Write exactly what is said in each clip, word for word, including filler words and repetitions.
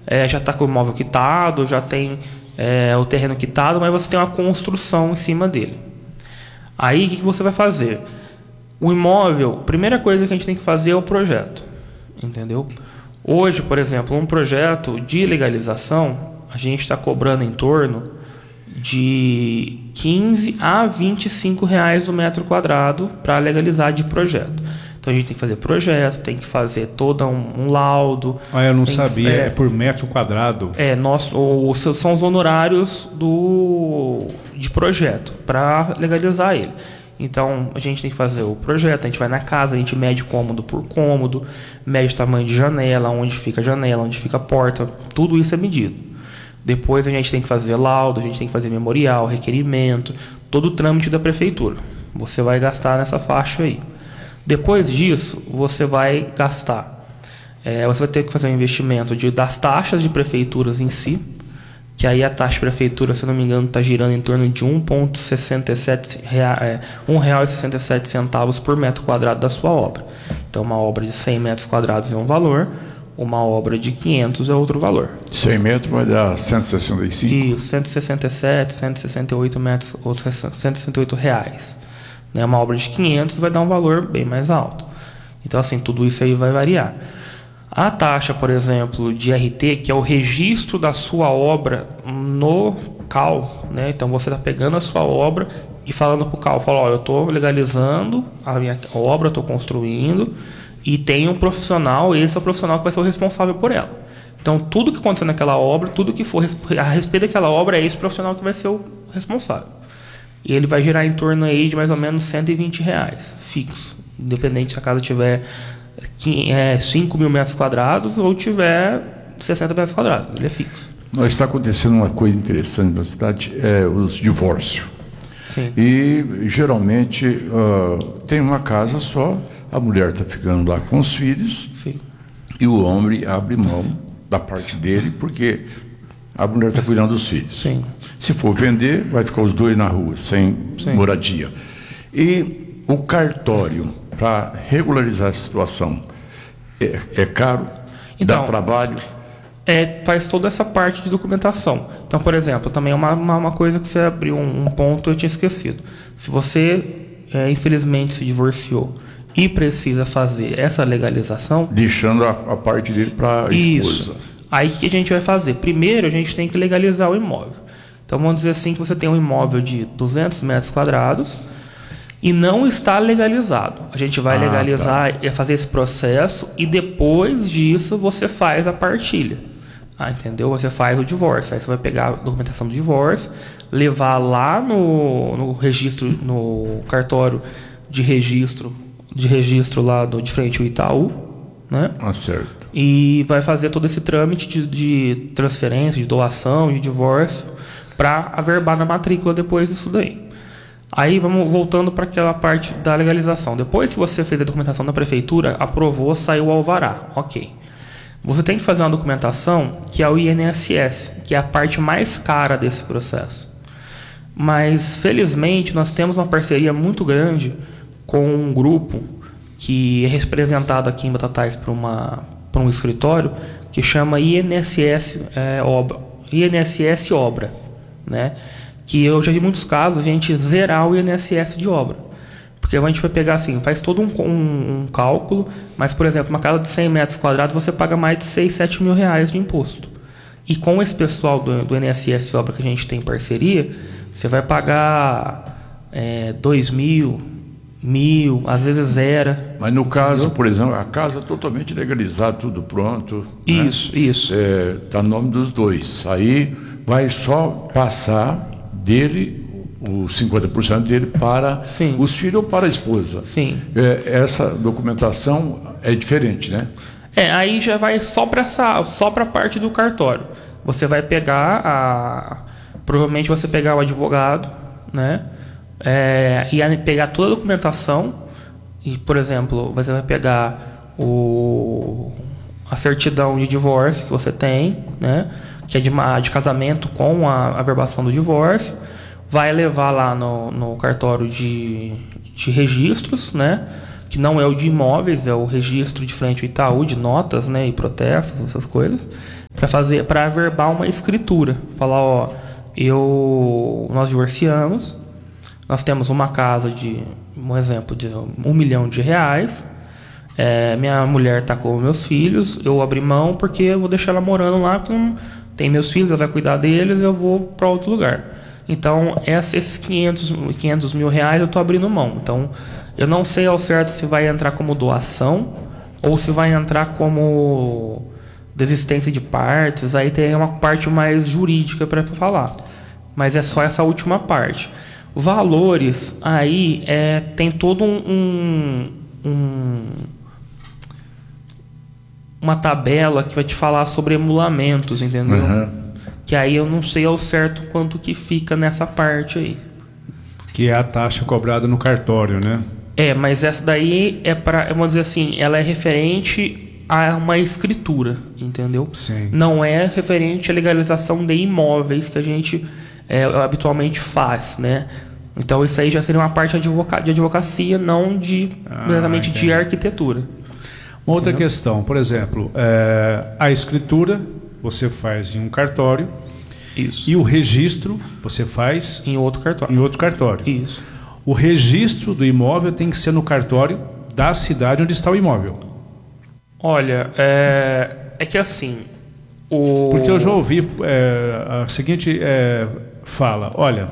é, já está com o imóvel quitado, já tem é, o terreno quitado, mas você tem uma construção em cima dele. Aí o que, que você vai fazer? O imóvel, a primeira coisa que a gente tem que fazer é o projeto, entendeu? Hoje, por exemplo, um projeto de legalização, a gente está cobrando em torno de quinze a vinte e cinco reais o metro quadrado para legalizar de projeto. Então a gente tem que fazer projeto, tem que fazer todo um, um laudo. Ah, eu não sabia, que, é, é por metro quadrado. É, nós, o, são os honorários do, de projeto para legalizar ele. Então a gente tem que fazer o projeto, a gente vai na casa, a gente mede cômodo por cômodo, mede tamanho de janela, onde fica a janela, onde fica a porta, tudo isso é medido. Depois a gente tem que fazer laudo, a gente tem que fazer memorial, requerimento, todo o trâmite da prefeitura. Você vai gastar nessa faixa aí. Depois disso, você vai gastar. É, você vai ter que fazer um investimento de, das taxas de prefeituras em si, que aí a taxa de prefeitura, se não me engano, está girando em torno de um real e sessenta e sete centavos por metro quadrado da sua obra. Então, uma obra de cem metros quadrados é um valor, uma obra de quinhentos é outro valor. cem metros vai dar cento e sessenta e cinco? Isso, cento e sessenta e sete, cento e sessenta e oito metros, ou cento e sessenta e oito reais. Né? Uma obra de quinhentos vai dar um valor bem mais alto. Então, assim, tudo isso aí vai variar. A taxa, por exemplo, de R T, que é o registro da sua obra no C A U, né? Então você está pegando a sua obra e falando para o C A U, fala, ó, eu estou legalizando a minha obra, estou construindo e tem um profissional, esse é o profissional que vai ser o responsável por ela. Então tudo que acontecer naquela obra, tudo que for a respeito daquela obra, é esse profissional que vai ser o responsável. E ele vai gerar em torno aí de mais ou menos cento e vinte reais, fixo, independente se a casa tiver cinco mil metros quadrados ou tiver sessenta metros quadrados, ele é fixo. Nós está acontecendo uma coisa interessante na cidade, é os divórcios. Sim. E geralmente uh, tem uma casa só, a mulher está ficando lá com os filhos. Sim. E o homem abre mão da parte dele porque a mulher está cuidando dos filhos. Sim. Se for vender, vai ficar os dois na rua, sem Sim. moradia. E o cartório, para regularizar a situação, é, é caro, então, dá trabalho. É, faz toda essa parte de documentação. Então, por exemplo, também uma, uma, uma coisa que você abriu um, um ponto eu tinha esquecido. Se você, é, infelizmente, se divorciou e precisa fazer essa legalização... Deixando a, a parte dele para a esposa. Isso. Aí o que a gente vai fazer? Primeiro, a gente tem que legalizar o imóvel. Então, vamos dizer assim que você tem um imóvel de duzentos metros quadrados... e não está legalizado. A gente vai ah, legalizar e tá. fazer esse processo e depois disso você faz a partilha. Ah, entendeu? Você faz o divórcio. Aí você vai pegar a documentação do divórcio, levar lá no, no registro, no cartório de registro, de registro lá do, de frente ao Itaú, né? Ah, certo. E vai fazer todo esse trâmite de, de transferência, de doação, de divórcio, para averbar na matrícula depois disso daí. Aí vamos voltando para aquela parte da legalização. Depois que você fez a documentação da prefeitura, aprovou, saiu o alvará. Ok. Você tem que fazer uma documentação que é o I N S S, que é a parte mais cara desse processo. Mas, felizmente, nós temos uma parceria muito grande com um grupo que é representado aqui em Batatais por, uma, por um escritório que chama I N S S, é, Obra, I N S S Obra, né? Que eu já vi muitos casos a gente zerar o I N S S de obra. Porque a gente vai pegar assim, faz todo um, um, um cálculo, mas, por exemplo, uma casa de cem metros quadrados você paga mais de seis, sete mil reais de imposto. E com esse pessoal do, do I N S S de obra que a gente tem em parceria, você vai pagar é, dois mil, mil, às vezes zera. Mas no caso, entendeu? Por exemplo, a casa totalmente legalizada, tudo pronto. Isso, né? Isso. Está no nome dos dois. Aí vai só passar dele, os cinquenta por cento dele para Sim. os filhos ou para a esposa. Sim. É, essa documentação é diferente, né? É, aí já vai só para essa, só para a parte do cartório. Você vai pegar a, provavelmente você pegar o advogado, né? É, e pegar toda a documentação e, por exemplo, você vai pegar o a certidão de divórcio que você tem, né? Que é de, de casamento com a averbação do divórcio, vai levar lá no, no cartório de, de registros, né? Que não é o de imóveis, é o registro de frente ao Itaú, de notas, né? E protestos, essas coisas. para fazer, para averbar uma escritura. Falar, ó, eu, nós divorciamos, nós temos uma casa de, um exemplo, de um milhão de reais, é, minha mulher está com meus filhos, eu abri mão porque eu vou deixar ela morando lá, com, tem meus filhos, ela vai cuidar deles, eu vou para outro lugar. Então, esses quinhentos mil reais eu estou abrindo mão. Então, eu não sei ao certo se vai entrar como doação ou se vai entrar como desistência de partes. Aí tem uma parte mais jurídica para falar. Mas é só essa última parte. Valores, aí é, tem todo um, um, uma tabela que vai te falar sobre emulamentos, entendeu? Uhum. Que aí eu não sei ao certo quanto que fica nessa parte aí. Que é a taxa cobrada no cartório, né? É, mas essa daí é para, vamos dizer assim, ela é referente a uma escritura, entendeu? Sim. Não é referente à legalização de imóveis que a gente é, habitualmente faz, né? Então isso aí já seria uma parte de, advoca- de advocacia, não de ah, exatamente entendi. de arquitetura. Uma outra entendeu? Questão, por exemplo, é, a escritura você faz em um cartório. Isso. E o registro você faz em outro cartório. Em outro cartório. Isso. O registro do imóvel tem que ser no cartório da cidade onde está o imóvel. Olha, é, é que assim... O... Porque eu já ouvi é, a seguinte é, fala, olha,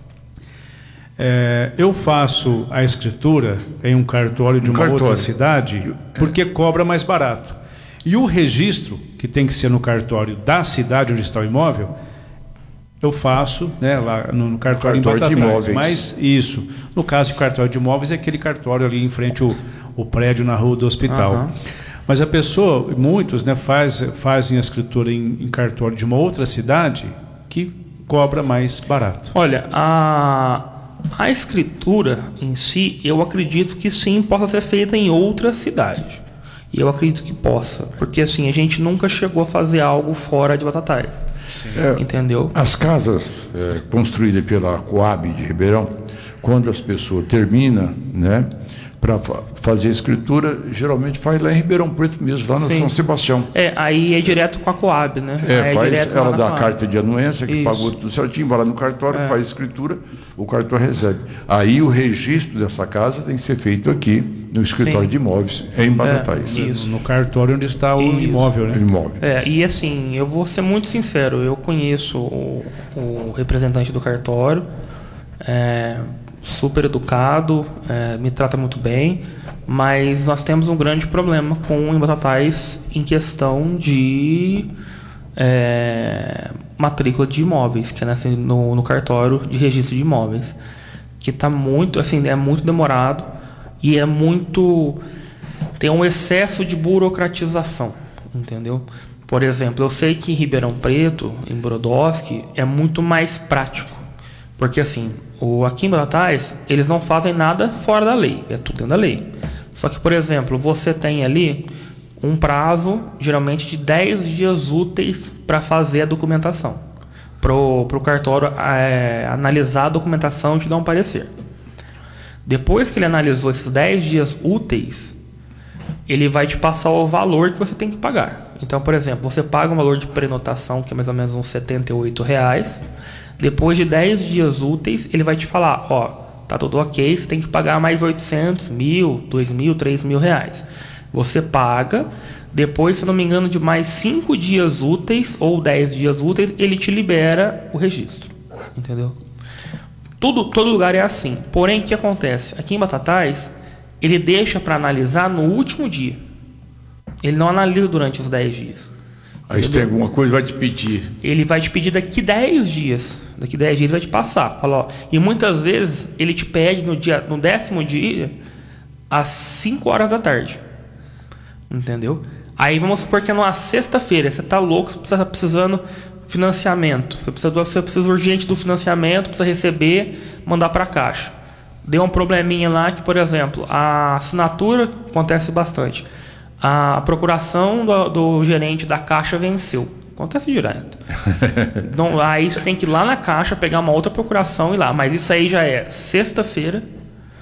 é, eu faço a escritura em um cartório de um uma cartório. outra cidade porque cobra mais barato. E o registro, que tem que ser no cartório da cidade onde está o imóvel, eu faço, né, lá no, no cartório, cartório em Batatais. De mas isso, no caso do cartório de imóveis, é aquele cartório ali em frente ao, ao prédio na rua do hospital. Uhum. Mas a pessoa, muitos, né, faz, fazem a escritura em, em cartório de uma outra cidade que cobra mais barato. Olha, a, a escritura em si, eu acredito que sim, possa ser feita em outra cidade. E eu acredito que possa, porque assim, a gente nunca chegou a fazer algo fora de Batatais. É, entendeu? As casas é, construídas pela Coab de Ribeirão, quando as pessoas terminam, né, para fa- fazer a escritura, geralmente faz lá em Ribeirão Preto mesmo, lá no Sim. São Sebastião. É, aí é direto com a Coab, né? É, aí faz, é direto ela dá a Coab. carta de anuência, que Isso. pagou tudo certinho, vai lá no cartório, É. faz a escritura, o cartório recebe. Aí o registro dessa casa tem que ser feito aqui, no escritório Sim. de imóveis, em Batatais. É, isso. No cartório onde está o Isso. imóvel, né? Imóvel. É, e assim, eu vou ser muito sincero, eu conheço o, o representante do cartório, é, super educado, é, me trata muito bem, mas nós temos um grande problema com o Batatais em questão de é, matrícula de imóveis, que é nessa, no, no cartório de registro de imóveis, que está muito, assim, é muito demorado e é muito, tem um excesso de burocratização, entendeu? Por exemplo, eu sei que em Ribeirão Preto, em Brodowski, é muito mais prático, porque assim, o, aqui em Batatais, eles não fazem nada fora da lei, é tudo dentro da lei. Só que, por exemplo, você tem ali um prazo, geralmente de dez dias úteis para fazer a documentação. Para o cartório é, analisar a documentação e te dar um parecer. Depois que ele analisou esses dez dias úteis, ele vai te passar o valor que você tem que pagar. Então, por exemplo, você paga um valor de prenotação, que é mais ou menos uns setenta e oito reais. Depois de dez dias úteis, ele vai te falar, ó, tá tudo ok, você tem que pagar mais oitocentos, mil, dois mil, três mil reais. Você paga, depois, se não me engano, de mais cinco dias úteis ou dez dias úteis, ele te libera o registro. Entendeu? Tudo, todo lugar é assim. Porém, o que acontece? Aqui em Batatais, ele deixa para analisar no último dia. Ele não analisa durante os dez dias. Aí se tem alguma coisa, vai te pedir. Ele vai te pedir daqui dez dias. Daqui dez dias ele vai te passar. Fala, ó, e muitas vezes ele te pede no, dia, no décimo dia, às cinco horas da tarde. Entendeu? Aí vamos supor que é numa sexta-feira. Você está louco, você está precisando financiamento. Você precisa, você precisa urgente do financiamento, precisa receber, mandar para a Caixa. Deu um probleminha lá que, por exemplo, a assinatura acontece bastante. A procuração do, do gerente da Caixa venceu. Acontece direto. Então, aí você tem que ir lá na Caixa, pegar uma outra procuração e ir lá. Mas isso aí já é sexta-feira.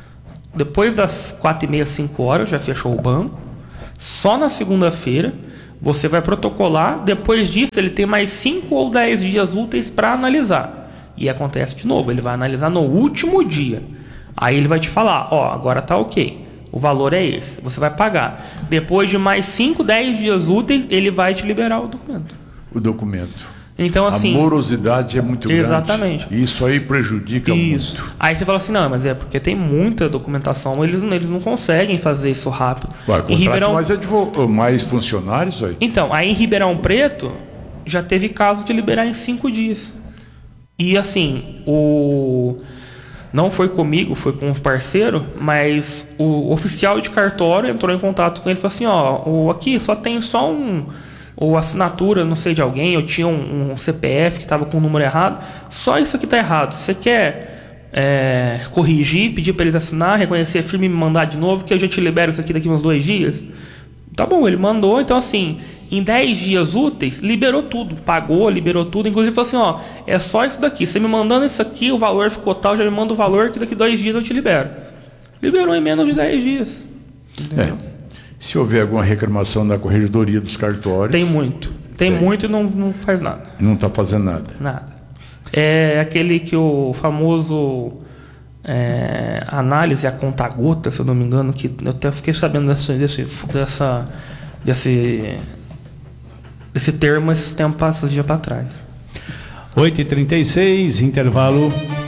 Depois das quatro e meia, cinco horas, já fechou o banco. Só na segunda-feira Você vai protocolar, depois disso ele tem mais cinco ou dez dias úteis para analisar. E acontece de novo, ele vai analisar no último dia. Aí ele vai te falar, ó, agora tá ok, o valor é esse, você vai pagar. Depois de mais cinco, dez dias úteis, ele vai te liberar o documento. O documento. Então, assim, a morosidade é muito exatamente. grande. Isso aí prejudica isso. muito. Aí você fala assim, não, mas é porque tem muita documentação, eles, eles não conseguem fazer isso rápido. Vai, contrate Ribeirão... mais, advog... mais funcionários aí. Então, aí em Ribeirão Preto, já teve caso de liberar em cinco dias. E assim, o... não foi comigo, foi com um parceiro, mas o oficial de cartório entrou em contato com ele e falou assim, ó, o... aqui só tem só um... ou assinatura, não sei, de alguém, eu tinha um, um C P F que estava com o número errado, só isso aqui está errado. Você quer é, corrigir, pedir para eles assinar, reconhecer firme e me mandar de novo, que eu já te libero isso aqui daqui uns dois dias? Tá bom, ele mandou, então assim, em dez dias úteis, liberou tudo, pagou, liberou tudo, inclusive falou assim, ó, é só isso daqui, você me mandando isso aqui, o valor ficou tal, já me manda o valor que daqui dois dias eu te libero. Liberou em menos de dez dias. Entendeu? É. Se houver alguma reclamação na corregedoria dos cartórios... Tem muito. Tem, tem. muito e não, não faz nada. Não está fazendo nada. Nada. É aquele que o famoso é, análise a conta-gota, se eu não me engano, que eu até fiquei sabendo desse, desse, dessa, desse, desse termo esse tempo, esses dias para trás. oito e trinta e seis, intervalo.